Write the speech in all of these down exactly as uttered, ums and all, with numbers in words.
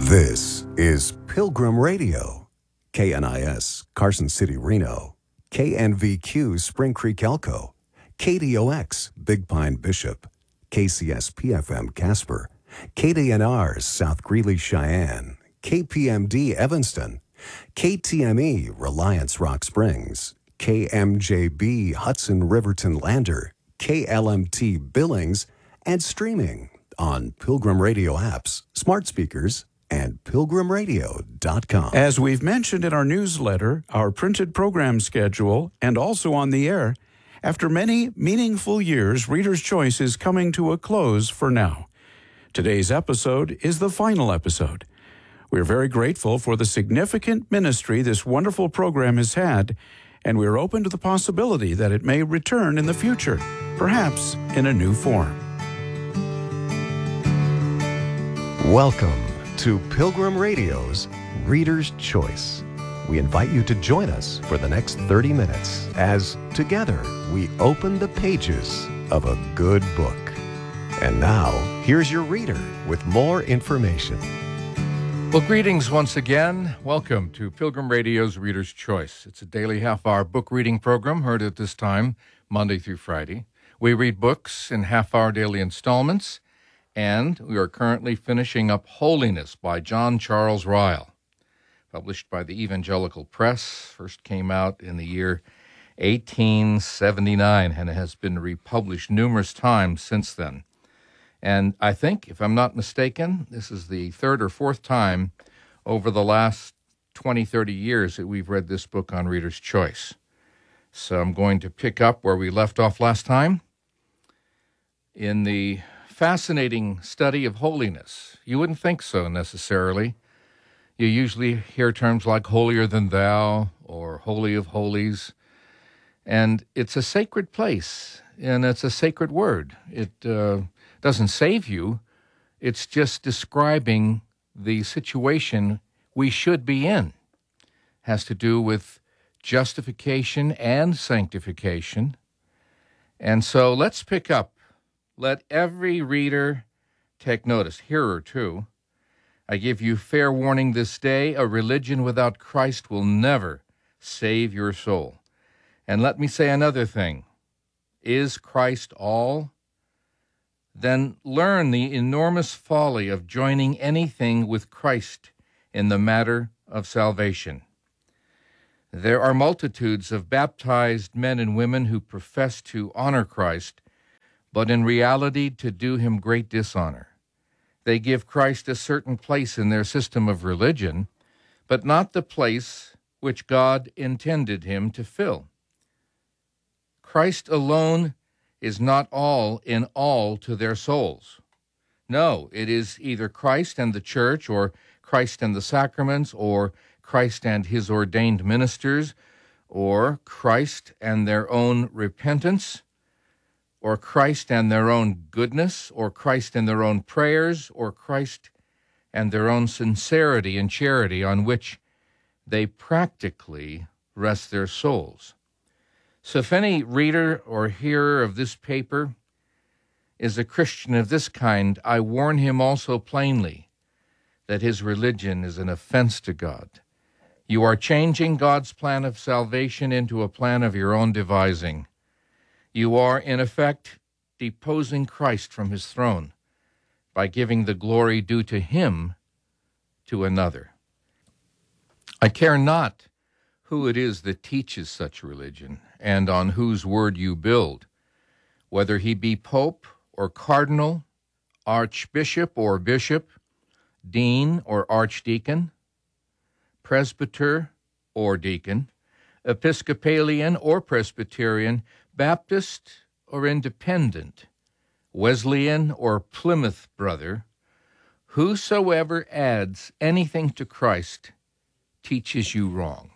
This is Pilgrim Radio, K N I S, Carson City, Reno, K N V Q, Spring Creek, Elko, K D O X, Big Pine, Bishop, K C S P F M, Casper, K D N R, South Greeley, Cheyenne, K P M D, Evanston, K T M E, Reliance, Rock Springs, K M J B, Hudson, Riverton, Lander, K L M T, Billings, and streaming on Pilgrim Radio apps, smart speakers, and pilgrim radio dot com. As we've mentioned in our newsletter, our printed program schedule, and also on the air, after many meaningful years, Reader's Choice is coming to a close for now. Today's episode is the final episode. We're very grateful for the significant ministry this wonderful program has had, and we're open to the possibility that it may return in the future, perhaps in a new form. Welcome to Pilgrim Radio's Reader's Choice. We invite you to join us for the next thirty minutes as together we open the pages of a good book. And now, here's your reader with more information. Well, greetings once again. Welcome to Pilgrim Radio's Reader's Choice. It's a daily half-hour book reading program heard at this time, Monday through Friday. We read books in half-hour daily installments, and we are currently finishing up Holiness by John Charles Ryle, published by the Evangelical Press. First came out in the year eighteen seventy-nine, and it has been republished numerous times since then. And I think, if I'm not mistaken, this is the third or fourth time over the last twenty, thirty years that we've read this book on Reader's Choice. So I'm going to pick up where we left off last time in the fascinating study of holiness. You wouldn't think so necessarily. You usually hear terms like holier than thou or holy of holies. And it's a sacred place, and it's a sacred word. It uh, doesn't save you. It's just describing the situation we should be in. It has to do with justification and sanctification. And so let's pick up. Let every reader take notice, hearer too. I give you fair warning this day, a religion without Christ will never save your soul. And let me say another thing. Is Christ all? Then learn the enormous folly of joining anything with Christ in the matter of salvation. There are multitudes of baptized men and women who profess to honor Christ, but in reality to do him great dishonor. They give Christ a certain place in their system of religion, but not the place which God intended him to fill. Christ alone is not all in all to their souls. No, it is either Christ and the church, or Christ and the sacraments, or Christ and his ordained ministers, or Christ and their own repentance, or Christ and their own goodness, or Christ and their own prayers, or Christ and their own sincerity and charity on which they practically rest their souls. So if any reader or hearer of this paper is a Christian of this kind, I warn him also plainly that his religion is an offense to God. You are changing God's plan of salvation into a plan of your own devising. You are, in effect, deposing Christ from his throne by giving the glory due to him to another. I care not who it is that teaches such religion and on whose word you build, whether he be pope or cardinal, archbishop or bishop, dean or archdeacon, presbyter or deacon, Episcopalian or Presbyterian, Baptist or Independent, Wesleyan or Plymouth Brother, whosoever adds anything to Christ teaches you wrong.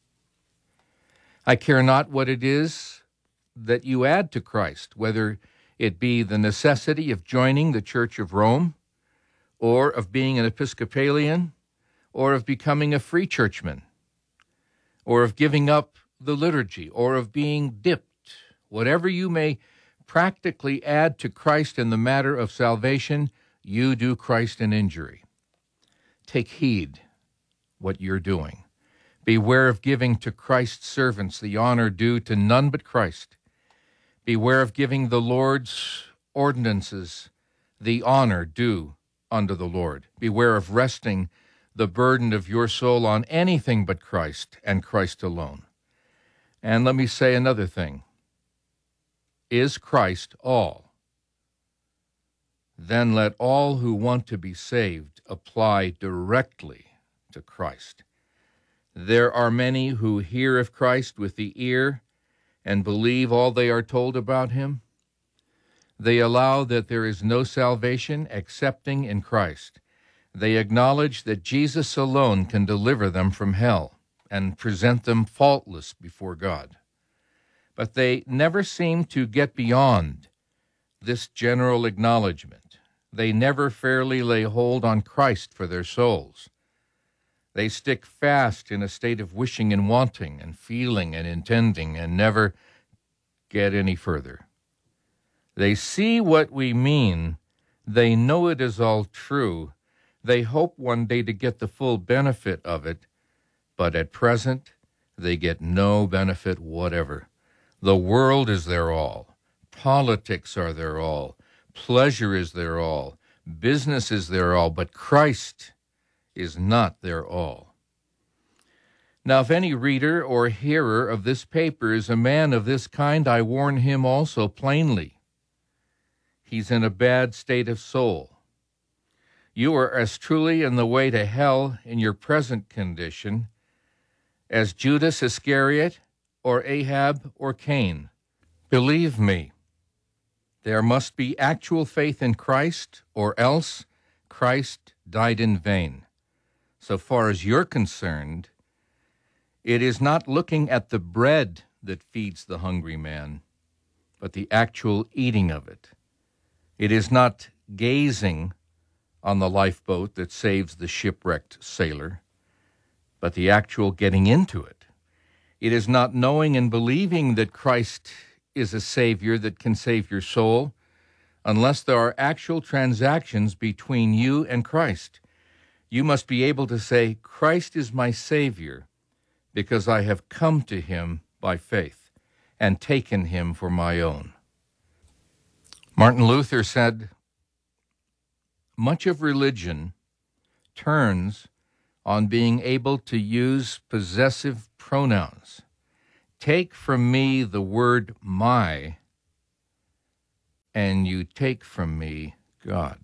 I care not what it is that you add to Christ, whether it be the necessity of joining the Church of Rome, or of being an Episcopalian, or of becoming a free churchman, or of giving up the liturgy, or of being dipped. Whatever you may practically add to Christ in the matter of salvation, you do Christ an injury. take heed what you're doing. Beware of giving to Christ's servants the honor due to none but Christ. Beware of giving the Lord's ordinances the honor due unto the Lord. Beware of resting the burden of your soul on anything but Christ and Christ alone. And let me say another thing. Is Christ all? Then let all who want to be saved apply directly to Christ. There are many who hear of Christ with the ear and believe all they are told about him. They allow that there is no salvation excepting in Christ. They acknowledge that Jesus alone can deliver them from hell and present them faultless before God. But they never seem to get beyond this general acknowledgement. They never fairly lay hold on Christ for their souls. They stick fast in a state of wishing and wanting and feeling and intending and never get any further. They see what we mean. They know it is all true. They hope one day to get the full benefit of it, but at present they get no benefit whatever. The world is their all. Politics are their all. Pleasure is their all. Business is their all, but Christ is not their all. Now, if any reader or hearer of this paper is a man of this kind, I warn him also plainly. He's in a bad state of soul. You are as truly in the way to hell in your present condition as Judas Iscariot or Ahab or Cain. Believe me, there must be actual faith in Christ, or else Christ died in vain. So far as you're concerned, it is not looking at the bread that feeds the hungry man, but the actual eating of it. It is not gazing on the lifeboat that saves the shipwrecked sailor, but the actual getting into it. It is not knowing and believing that Christ is a Savior that can save your soul, unless there are actual transactions between you and Christ. You must be able to say, Christ is my Savior, because I have come to him by faith and taken him for my own. Martin Luther said, much of religion turns on being able to use possessive pronouns. Take from me the word my, and you take from me God.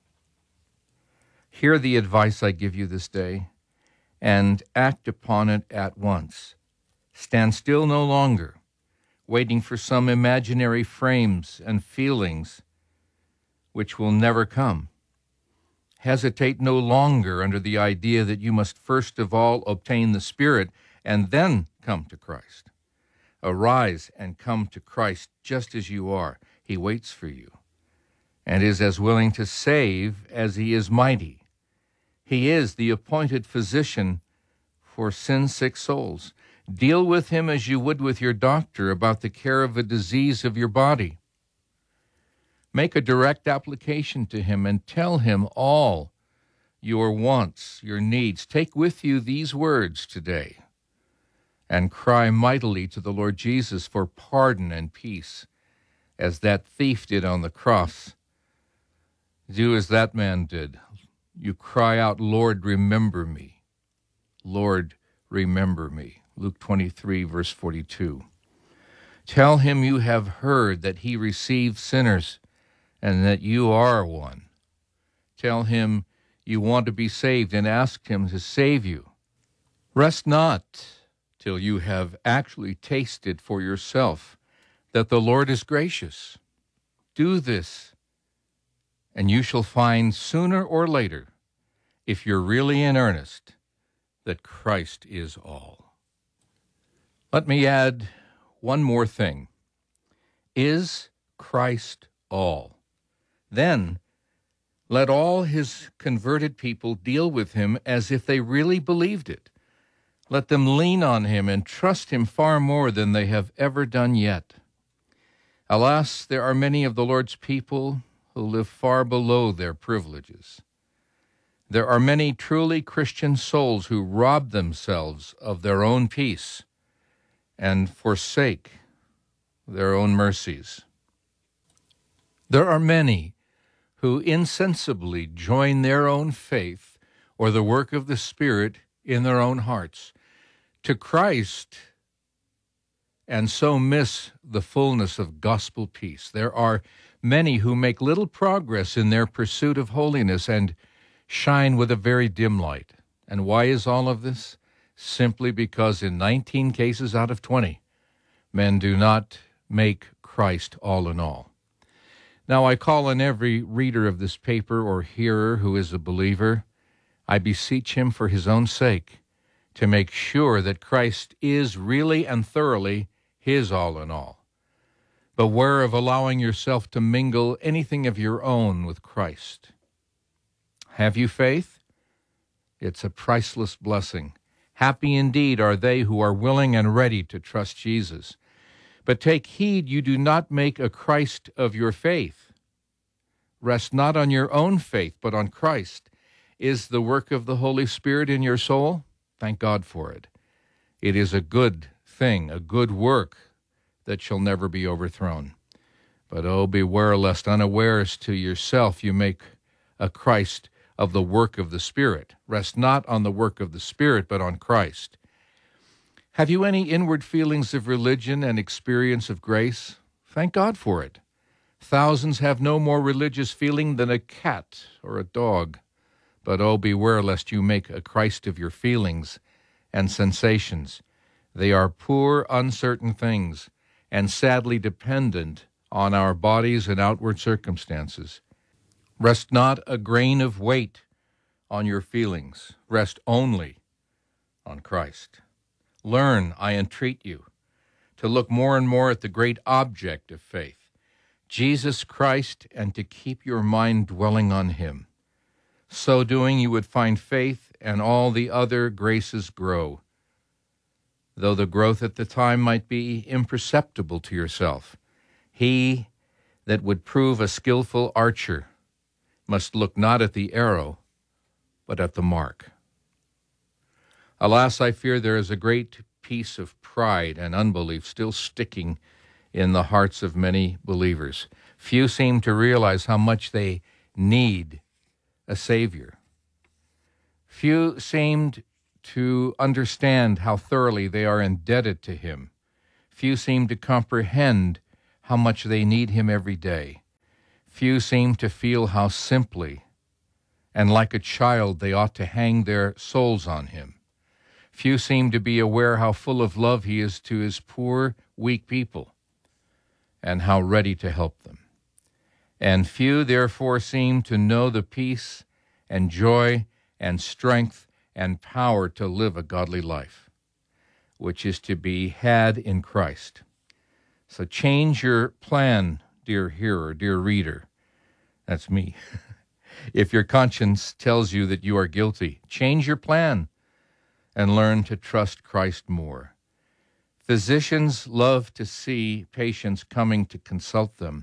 Hear the advice I give you this day, and act upon it at once. Stand still no longer, waiting for some imaginary frames and feelings which will never come. Hesitate no longer under the idea that you must first of all obtain the Spirit and then come to Christ. Arise and come to Christ just as you are. He waits for you and is as willing to save as he is mighty. He is the appointed physician for sin-sick souls. Deal with him as you would with your doctor about the care of a disease of your body. Make a direct application to him and tell him all your wants, your needs. Take with you these words today and cry mightily to the Lord Jesus for pardon and peace, as that thief did on the cross. Do as that man did. You cry out, Lord, remember me. Lord, remember me. Luke twenty-three, verse forty-two. Tell him you have heard that he receives sinners and that you are one. Tell him you want to be saved and ask him to save you. Rest not till you have actually tasted for yourself that the Lord is gracious. Do this, and you shall find sooner or later, if you're really in earnest, that Christ is all. Let me add one more thing. Is Christ all? Then let all his converted people deal with him as if they really believed it. Let them lean on him and trust him far more than they have ever done yet. Alas, there are many of the Lord's people who live far below their privileges. There are many truly Christian souls who rob themselves of their own peace and forsake their own mercies. There are many who insensibly join their own faith or the work of the Spirit in their own hearts to Christ and so miss the fullness of gospel peace. There are many who make little progress in their pursuit of holiness and shine with a very dim light. And why is all of this? Simply because in nineteen cases out of twenty, men do not make Christ all in all. Now I call on every reader of this paper or hearer who is a believer, I beseech him for his own sake to make sure that Christ is really and thoroughly his all in all. Beware of allowing yourself to mingle anything of your own with Christ. Have you faith? It's a priceless blessing. Happy indeed are they who are willing and ready to trust Jesus. But take heed you do not make a Christ of your faith. Rest not on your own faith, but on Christ. Is the work of the Holy Spirit in your soul? Thank God for it. It is a good thing, a good work that shall never be overthrown. But oh, beware lest unawares to yourself you make a Christ of the work of the Spirit. Rest not on the work of the Spirit, but on Christ. Have you any inward feelings of religion and experience of grace? Thank God for it. Thousands have no more religious feeling than a cat or a dog. But oh, beware lest you make a Christ of your feelings and sensations. They are poor, uncertain things, and sadly dependent on our bodies and outward circumstances. Rest not a grain of weight on your feelings. Rest only on Christ. Learn, I entreat you, to look more and more at the great object of faith, Jesus Christ, and to keep your mind dwelling on him. So doing, you would find faith and all the other graces grow, though the growth at the time might be imperceptible to yourself. He that would prove a skillful archer must look not at the arrow, but at the mark. Alas, I fear there is a great piece of pride and unbelief still sticking in the hearts of many believers. Few seem to realize how much they need a Savior. Few seemed to understand how thoroughly they are indebted to him. Few seem to comprehend how much they need him every day. Few seem to feel how simply and like a child they ought to hang their souls on him. Few seem to be aware how full of love he is to his poor, weak people, and how ready to help them. And few, therefore, seem to know the peace and joy and strength and power to live a godly life, which is to be had in Christ. So change your plan, dear hearer, dear reader. That's me. If your conscience tells you that you are guilty, change your plan and learn to trust Christ more. Physicians love to see patients coming to consult them.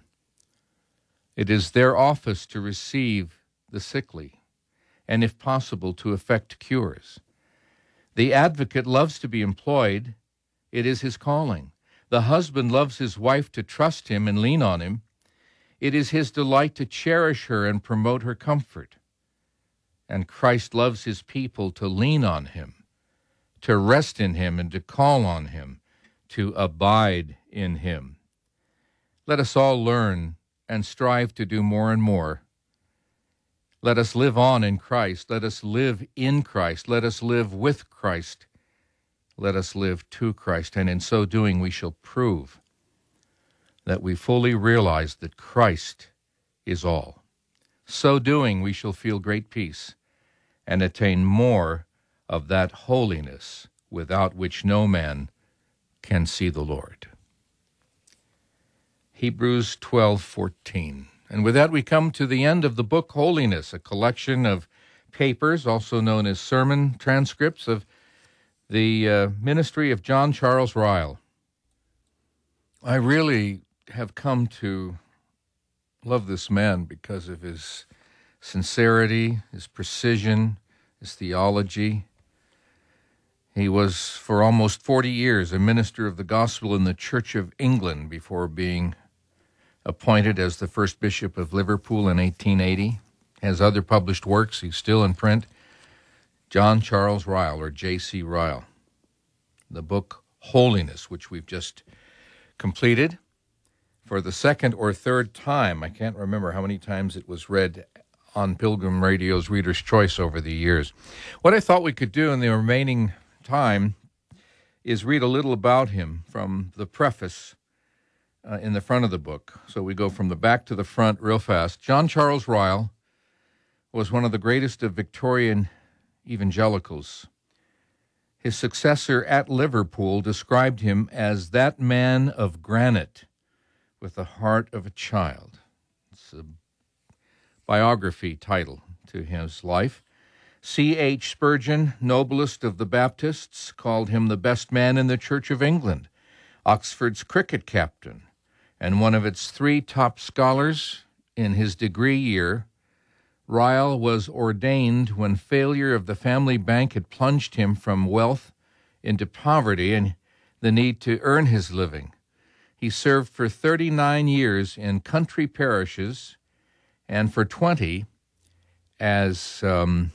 It is their office to receive the sickly, and if possible, to effect cures. The advocate loves to be employed. It is his calling. The husband loves his wife to trust him and lean on him. It is his delight to cherish her and promote her comfort. And Christ loves his people to lean on him, to rest in him, and to call on him, to abide in him. Let us all learn and strive to do more and more. Let us live on in Christ. Let us live in Christ. Let us live with Christ. Let us live to Christ. And in so doing, we shall prove that we fully realize that Christ is all. So doing, we shall feel great peace and attain more of that holiness without which no man can see the Lord. Hebrews twelve fourteen. And with that, we come to the end of the book Holiness, a collection of papers, also known as sermon transcripts, of the uh, ministry of John Charles Ryle. I really have come to love this man because of his sincerity, his precision, his theology. He was for almost forty years a minister of the gospel in the Church of England before being appointed as the first bishop of Liverpool in eighteen eighty. Has other published works. He's still in print. John Charles Ryle, or J C Ryle. The book Holiness, which we've just completed for the second or third time. I can't remember how many times it was read on Pilgrim Radio's Reader's Choice over the years. What I thought we could do in the remaining time is read a little about him from the preface uh, in the front of the book. So we go from the back to the front real fast. John Charles Ryle was one of the greatest of Victorian evangelicals. His successor at Liverpool described him as that man of granite with the heart of a child. It's a biography title to his life. C H Spurgeon, noblest of the Baptists, called him the best man in the Church of England, Oxford's cricket captain, and one of its three top scholars in his degree year. Ryle was ordained when failure of the family bank had plunged him from wealth into poverty and the need to earn his living. He served for thirty-nine years in country parishes and for twenty as um,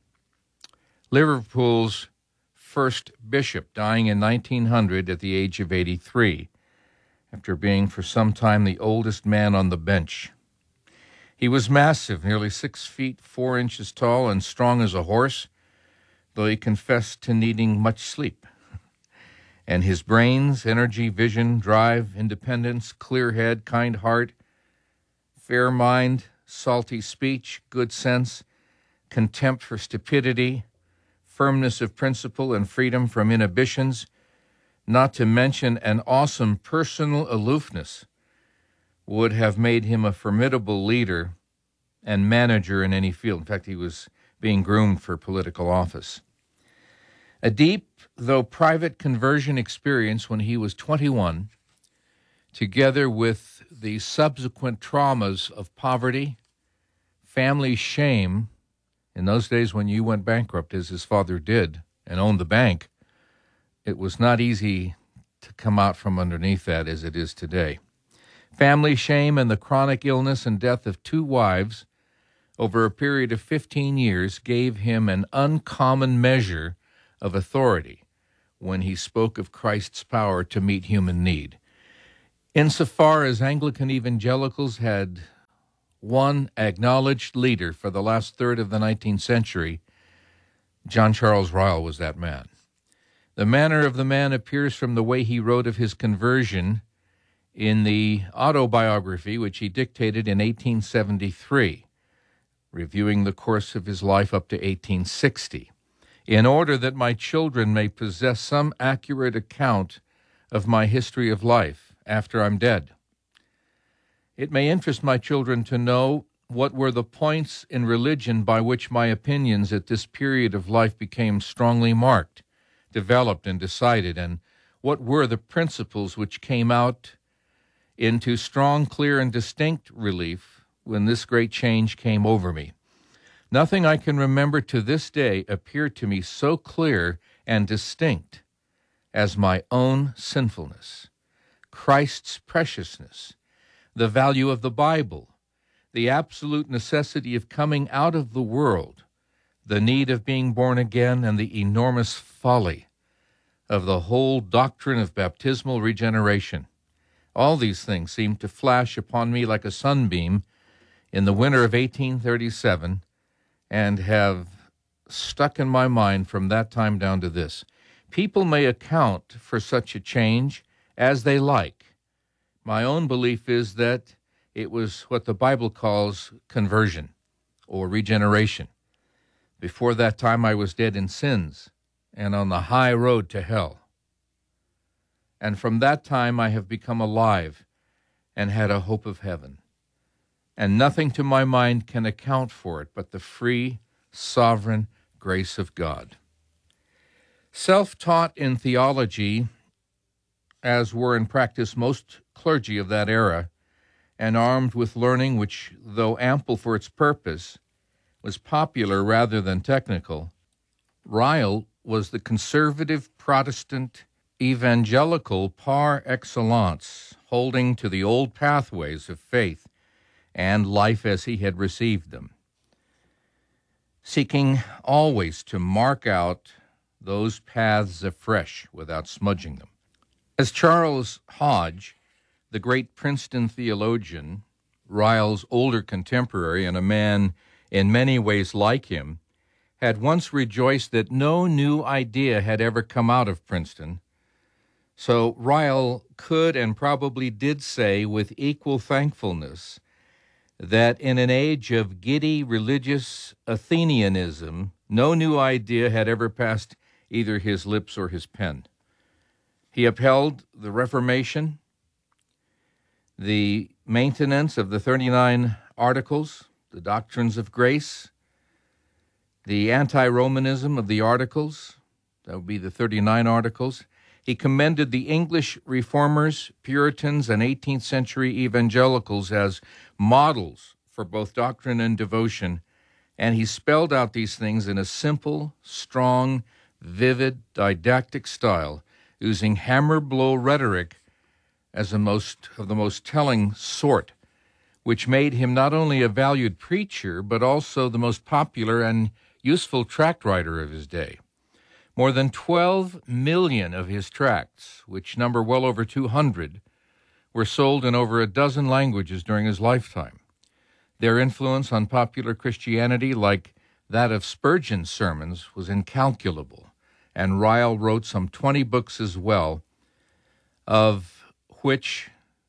Liverpool's first bishop, dying in nineteen hundred at the age of eighty-three, after being for some time the oldest man on the bench. He was massive, nearly six feet four inches tall and strong as a horse, though he confessed to needing much sleep. And his brains, energy, vision, drive, independence, clear head, kind heart, fair mind, salty speech, good sense, contempt for stupidity, firmness of principle, and freedom from inhibitions, not to mention an awesome personal aloofness, would have made him a formidable leader and manager in any field. In fact, he was being groomed for political office. A deep, though private, conversion experience when he was twenty-one, together with the subsequent traumas of poverty, family shame. In those days when you went bankrupt, as his father did, and owned the bank, it was not easy to come out from underneath that as it is today. Family shame and the chronic illness and death of two wives over a period of fifteen years gave him an uncommon measure of authority when he spoke of Christ's power to meet human need. Insofar as Anglican evangelicals had one acknowledged leader for the last third of the nineteenth century, John Charles Ryle was that man. The manner of the man appears from the way he wrote of his conversion in the autobiography which he dictated in eighteen seventy-three, reviewing the course of his life up to eighteen sixty, in order that my children may possess some accurate account of my history of life after I'm dead. It may interest my children to know what were the points in religion by which my opinions at this period of life became strongly marked, developed, and decided, and what were the principles which came out into strong, clear, and distinct relief when this great change came over me. Nothing I can remember to this day appeared to me so clear and distinct as my own sinfulness, Christ's preciousness, the value of the Bible, the absolute necessity of coming out of the world, the need of being born again, and the enormous folly of the whole doctrine of baptismal regeneration. All these things seemed to flash upon me like a sunbeam in the winter of eighteen thirty-seven and have stuck in my mind from that time down to this. People may account for such a change as they like. My own belief is that it was what the Bible calls conversion or regeneration. Before that time, I was dead in sins and on the high road to hell. And from that time I have become alive and had a hope of heaven. And nothing to my mind can account for it but the free, sovereign grace of God. Self-taught in theology, as were in practice most clergy of that era, and armed with learning which, though ample for its purpose, was popular rather than technical, Ryle was the conservative Protestant evangelical par excellence, holding to the old pathways of faith and life as he had received them, seeking always to mark out those paths afresh without smudging them. As Charles Hodge, the great Princeton theologian, Ryle's older contemporary and a man in many ways like him, had once rejoiced that no new idea had ever come out of Princeton, so Ryle could and probably did say with equal thankfulness that in an age of giddy religious Athenianism, no new idea had ever passed either his lips or his pen. He upheld the Reformation, the maintenance of the thirty-nine Articles, the doctrines of grace, the anti-Romanism of the Articles, that would be the thirty-nine Articles. He commended the English Reformers, Puritans, and eighteenth century evangelicals as models for both doctrine and devotion, and he spelled out these things in a simple, strong, vivid, didactic style, using hammer-blow rhetoric as a most of the most telling sort, which made him not only a valued preacher, but also the most popular and useful tract writer of his day. More than twelve million of his tracts, which number well over two hundred, were sold in over a dozen languages during his lifetime. Their influence on popular Christianity, like that of Spurgeon's sermons, was incalculable, and Ryle wrote some twenty books as well, of which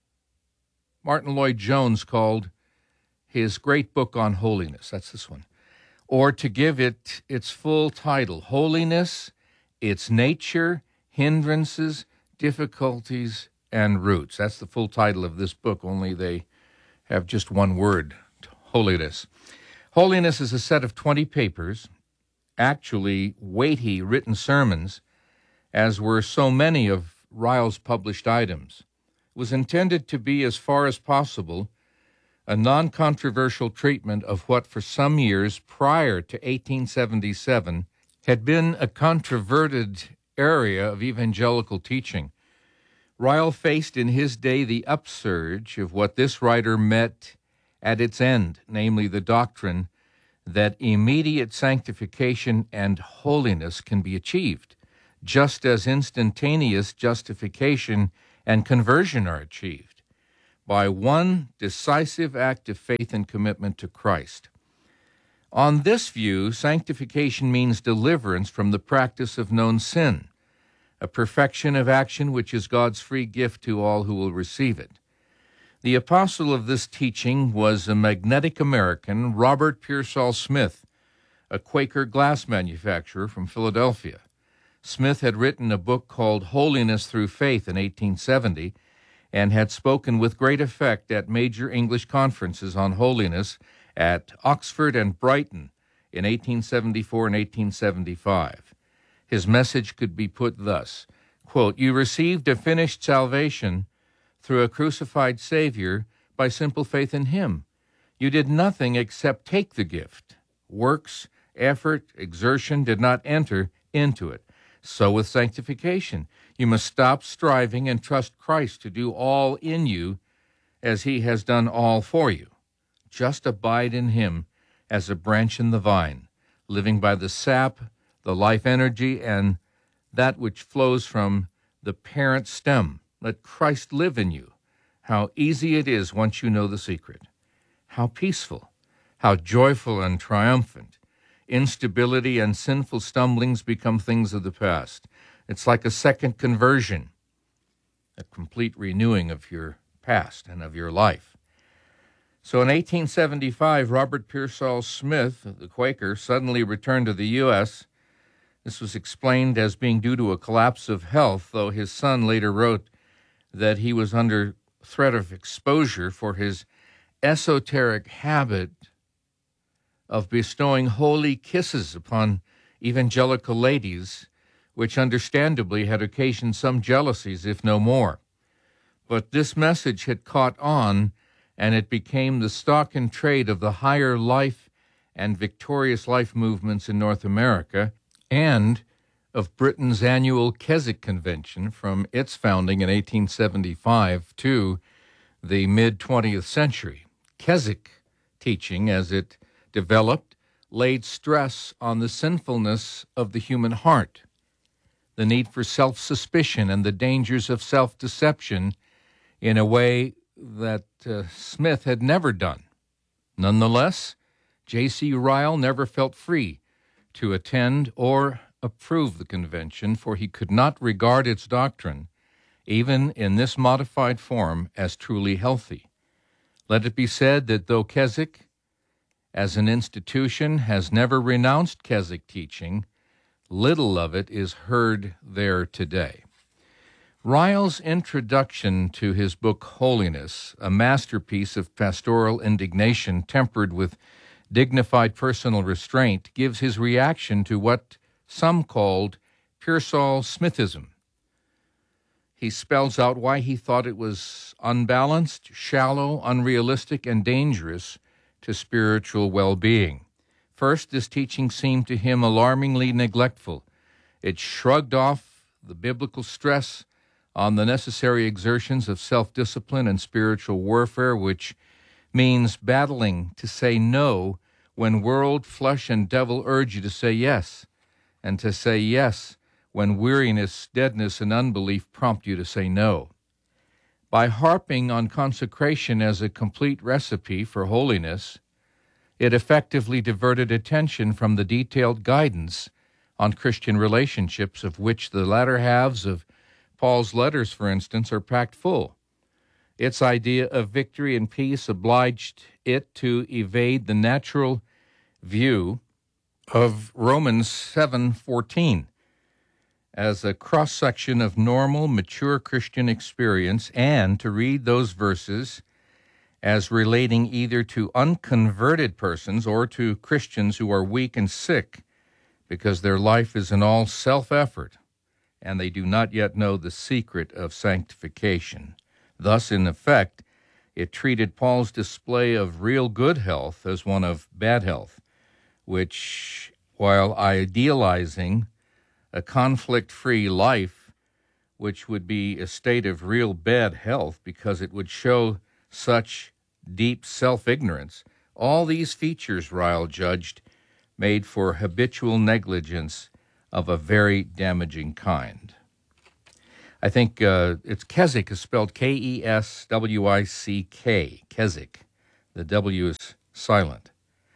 Martin Lloyd-Jones called his great book on holiness. That's this one. Or to give it its full title, Holiness, Its Nature, Hindrances, Difficulties, and Roots. That's the full title of this book, only they have just one word, holiness. Holiness is a set of twenty papers, actually weighty written sermons, as were so many of Ryle's published items. It was intended to be, as far as possible, a non-controversial treatment of what for some years prior to eighteen seventy-seven had been a controverted area of evangelical teaching. Ryle faced in his day the upsurge of what this writer met at its end, namely the doctrine that immediate sanctification and holiness can be achieved, just as instantaneous justification and conversion are achieved, by one decisive act of faith and commitment to Christ. On this view, sanctification means deliverance from the practice of known sin, a perfection of action which is God's free gift to all who will receive it. The apostle of this teaching was a magnetic American, Robert Pearsall Smith, a Quaker glass manufacturer from Philadelphia. Smith had written a book called Holiness Through Faith in eighteen seventy and had spoken with great effect at major English conferences on holiness at Oxford and Brighton in eighteen seventy-four and eighteen seventy-five. His message could be put thus, quote, "You received a finished salvation through a crucified Savior by simple faith in Him. You did nothing except take the gift. Works, effort, exertion did not enter into it. So with sanctification, you must stop striving and trust Christ to do all in you as He has done all for you. Just abide in Him as a branch in the vine, living by the sap, the life energy, and that which flows from the parent stem. Let Christ live in you. How easy it is once you know the secret. How peaceful, how joyful and triumphant. Instability and sinful stumblings become things of the past. It's like a second conversion, a complete renewing of your past and of your life." So in eighteen seventy-five, Robert Pearsall Smith, the Quaker, suddenly returned to the U S This was explained as being due to a collapse of health, though his son later wrote that he was under threat of exposure for his esoteric habit of bestowing holy kisses upon evangelical ladies, which understandably had occasioned some jealousies, if no more. But this message had caught on, and it became the stock in trade of the higher life and victorious life movements in North America, and of Britain's annual Keswick Convention from its founding in eighteen seventy-five to the mid-twentieth century. Keswick teaching, as it developed, laid stress on the sinfulness of the human heart, the need for self-suspicion, and the dangers of self-deception in a way that uh, Smith had never done. Nonetheless, J C Ryle never felt free to attend or approve the convention, for he could not regard its doctrine, even in this modified form, as truly healthy. Let it be said that though Keswick, as an institution, has never renounced Keswick teaching, little of it is heard there today. Ryle's introduction to his book Holiness, a masterpiece of pastoral indignation tempered with dignified personal restraint, gives his reaction to what some called Pearsall Smithism. He spells out why he thought it was unbalanced, shallow, unrealistic, and dangerous to spiritual well-being. First, this teaching seemed to him alarmingly neglectful. It shrugged off the biblical stress on the necessary exertions of self-discipline and spiritual warfare, which means battling to say no when world, flesh, and devil urge you to say yes, and to say yes when weariness, deadness, and unbelief prompt you to say no. By harping on consecration as a complete recipe for holiness, it effectively diverted attention from the detailed guidance on Christian relationships, of which the latter halves of Paul's letters, for instance, are packed full. Its idea of victory and peace obliged it to evade the natural view of Romans seven fourteen as a cross-section of normal, mature Christian experience, and to read those verses as relating either to unconverted persons or to Christians who are weak and sick because their life is in all self-effort and they do not yet know the secret of sanctification. Thus, in effect, it treated Paul's display of real good health as one of bad health, which, while idealizing a conflict-free life, which would be a state of real bad health because it would show such deep self-ignorance, all these features, Ryle judged, made for habitual negligence of a very damaging kind. I think uh, it's Keswick is spelled K E S W I C K, Keswick. The W is silent.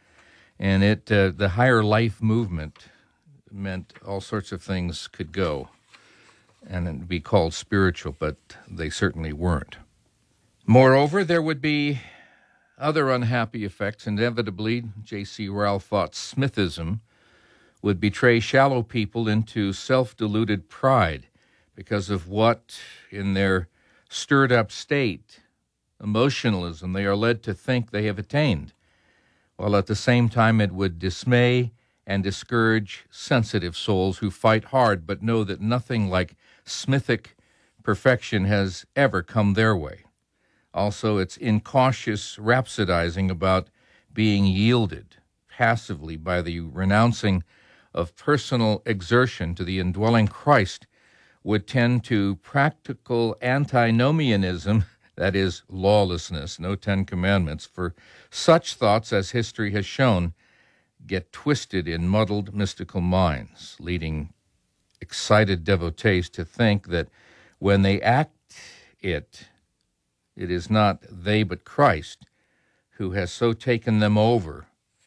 And it uh, the higher life movement meant all sorts of things could go and it'd be called spiritual, but they certainly weren't. Moreover, there would be other unhappy effects. Inevitably, J C Ryle thought Smithism would betray shallow people into self-deluded pride because of what, in their stirred-up state, emotionalism, they are led to think they have attained, while at the same time it would dismay and discourage sensitive souls who fight hard but know that nothing like Smithic perfection has ever come their way. Also, it's incautious rhapsodizing about being yielded passively by the renouncing of personal exertion to the indwelling Christ would tend to practical antinomianism, that is, lawlessness, no Ten Commandments, for such thoughts, as history has shown, get twisted in muddled mystical minds, leading excited devotees to think that when they act it, it is not they but Christ who has so taken them over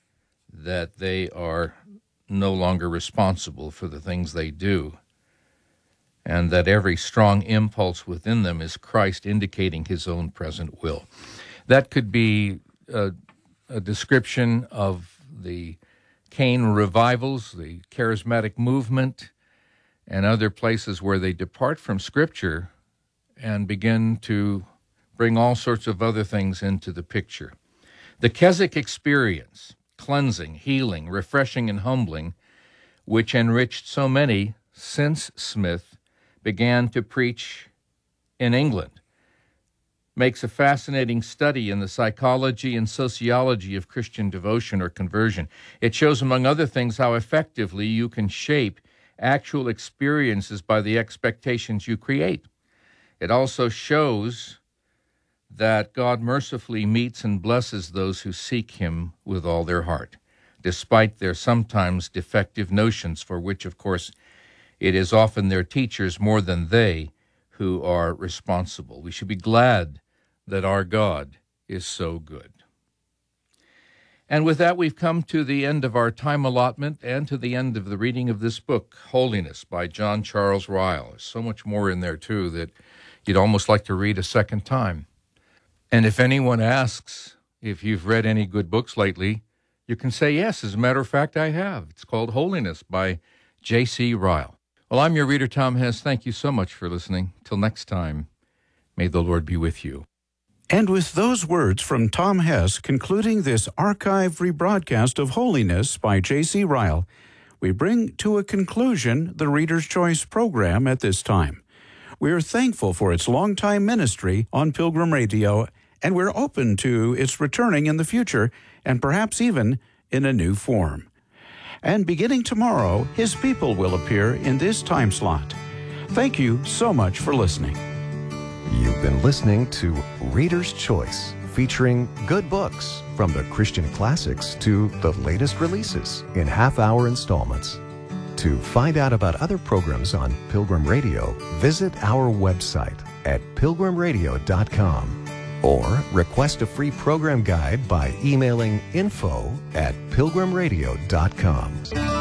that they are no longer responsible for the things they do, and that every strong impulse within them is Christ indicating his own present will. That could be a, a description of the Cain revivals, the charismatic movement, and other places where they depart from Scripture and begin to bring all sorts of other things into the picture. The Keswick experience, cleansing, healing, refreshing, and humbling, which enriched so many since Smith began to preach in England, makes a fascinating study in the psychology and sociology of Christian devotion or conversion. It shows, among other things, how effectively you can shape actual experiences by the expectations you create. It also shows that God mercifully meets and blesses those who seek him with all their heart, despite their sometimes defective notions, for which, of course, it is often their teachers more than they who are responsible. We should be glad that our God is so good. And with that, we've come to the end of our time allotment and to the end of the reading of this book, Holiness, by John Charles Ryle. There's so much more in there, too, that you'd almost like to read a second time. And if anyone asks if you've read any good books lately, you can say, yes, as a matter of fact, I have. It's called Holiness by J C Ryle. Well, I'm your reader, Tom Hess. Thank you so much for listening. Till next time, may the Lord be with you. And with those words from Tom Hess concluding this archive rebroadcast of Holiness by J C Ryle, we bring to a conclusion the Reader's Choice program at this time. We are thankful for its longtime ministry on Pilgrim Radio, and we're open to its returning in the future, and perhaps even in a new form. And beginning tomorrow, his people will appear in this time slot. Thank you so much for listening. You've been listening to Reader's Choice, featuring good books from the Christian classics to the latest releases in half-hour installments. To find out about other programs on Pilgrim Radio, visit our website at pilgrim radio dot com or request a free program guide by emailing info at pilgrim radio dot com.